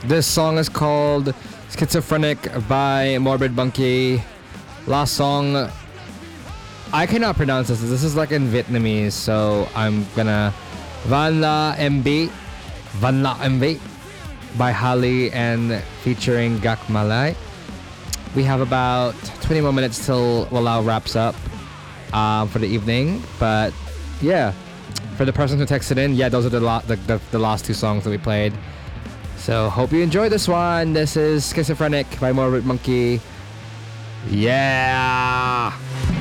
This song is called Schizophrenic by Morbid Monkey. Last song, I cannot pronounce this. This is like in Vietnamese, so I'm gonna Van La MB by Hali and featuring Gak Malay. We have about 20 more minutes till Walao wraps up for the evening. But yeah, for the person who texted in, yeah, those are the last two songs that we played. So hope you enjoy this one. This is Schizophrenic by Morbid Monkey. Yeah!